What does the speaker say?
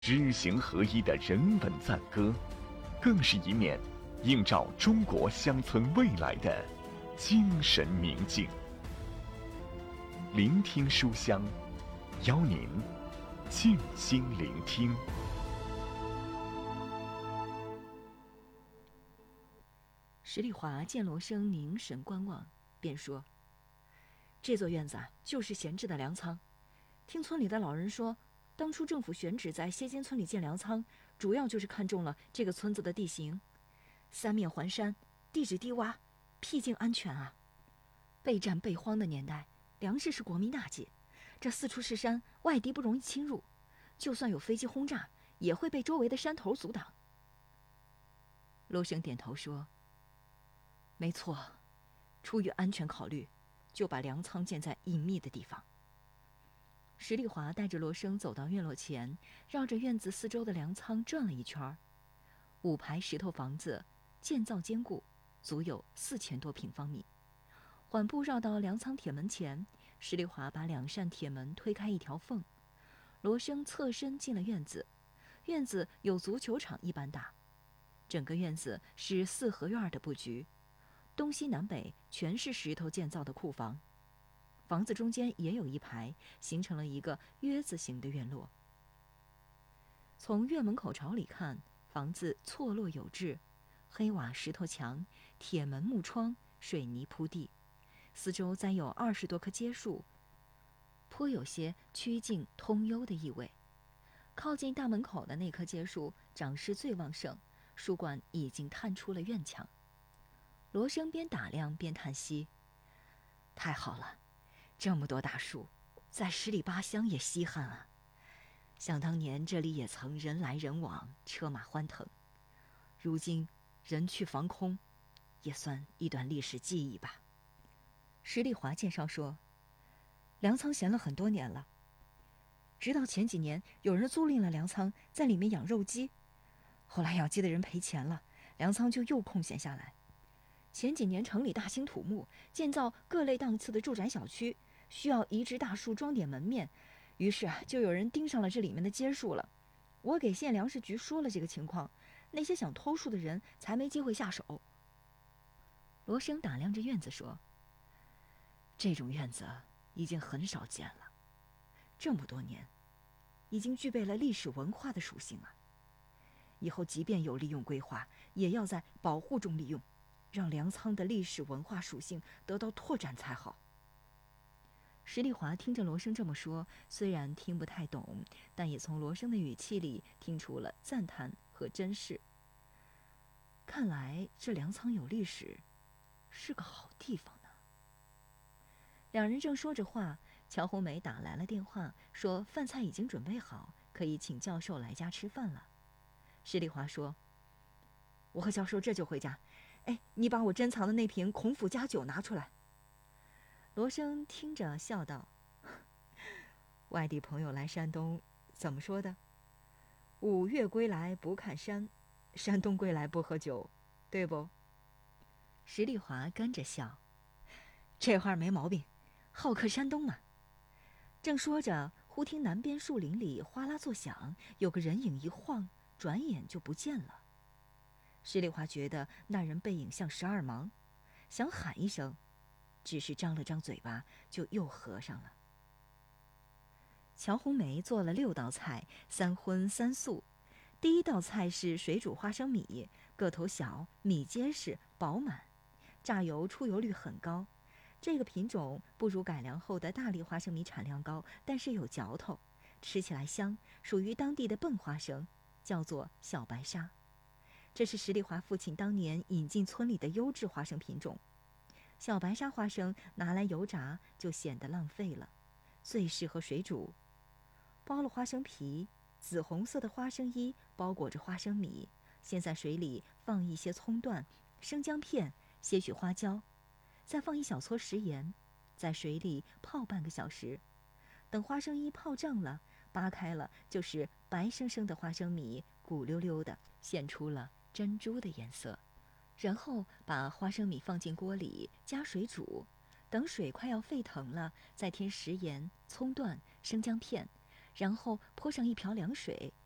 知行合一的人文赞歌，更是一面映照中国乡村未来的精神明镜。聆听书香，邀您静心聆听。 石丽华见罗生凝神观望，便说：“这座院子就是闲置的粮仓。听村里的老人说，当初政府选址在歇间村里建粮仓，主要就是看中了这个村子的地形，三面环山，地质低洼，僻静安全啊。备战备荒的年代，粮食是国民大忌，这四处是山，外敌不容易侵入，就算有飞机轰炸，也会被周围的山头阻挡。”罗生点头说：“没错，出于安全考虑，就把粮仓建在隐秘的地方。”石丽华带着罗生走到院落前，绕着院子四周的粮仓转了一圈。5排石头房子，建造坚固，足有4000多平方米。缓步绕到粮仓铁门前，石丽华把2扇铁门推开一条缝，罗生侧身进了院子。院子有足球场一般大，整个院子是4合院的布局，东西南北全是石头建造的库房。房子中间也有一排，形成了一个约字形的院落。从院门口朝里看，房子错落有致，黑瓦石头墙，铁门木窗，水泥铺地，四周栽有20多棵街树，颇有些曲径通幽的意味。靠近大门口的那棵街树长势最旺盛，树冠已经探出了院墙。罗生边打量边叹息：“太好了，这么多大树，在10里8乡也稀罕啊！想当年这里也曾人来人往，车马欢腾，如今人去房空，也算一段历史记忆吧。”石丽华介绍说：“粮仓闲了很多年了，直到前几年有人租赁了粮仓，在里面养肉鸡，后来养鸡的人赔钱了，粮仓就又空闲下来。前几年城里大兴土木，建造各类档次的住宅小区，需要移植大树装点门面，于是就有人盯上了这里面的街树了。我给县粮食局说了这个情况，那些想偷树的人才没机会下手。”罗生打量着院子说：“这种院子已经很少见了，这么多年，已经具备了历史文化的属性啊。以后即便有利用规划，也要在保护中利用，让粮仓的历史文化属性得到拓展才好。”石丽华听着罗生这么说，虽然听不太懂，但也从罗生的语气里听出了赞叹和珍视。看来这粮仓有历史，是个好地方呢。两人正说着话，乔红梅打来了电话，说饭菜已经准备好，可以请教授来家吃饭了。石丽华说：“我和教授这就回家。你把我珍藏的那瓶孔府家酒拿出来。”罗生听着笑道：“外地朋友来山东，怎么说的？5岳归来不看山，山东归来不喝酒，对不？”石丽华跟着笑：“这话没毛病，好客山东嘛。”正说着，忽听南边树林里哗啦作响，有个人影一晃，转眼就不见了。石丽华觉得那人背影像12芒，想喊一声，只是张了张嘴巴，就又合上了。乔红梅做了6道菜，3荤3素。第1道菜是水煮花生米，个头小，米结实饱满，榨油出油率很高。这个品种不如改良后的大粒花生米产量高，但是有嚼头，吃起来香，属于当地的笨花生，叫做小白沙。这是石丽华父亲当年引进村里的优质花生品种。小白沙花生拿来油炸就显得浪费了，最适合水煮。剥了花生皮，紫红色的花生衣包裹着花生米，先在水里放一些葱段、生姜片、些许花椒，再放一小撮食盐，在水里泡半个小时。等花生衣泡胀了，扒开了就是白生生的花生米，鼓溜溜的，现出了珍珠的颜色。然后把花生米放进锅里，加水煮，等水快要沸腾了，再添食盐、葱段、生姜片，然后泼上一瓢凉水，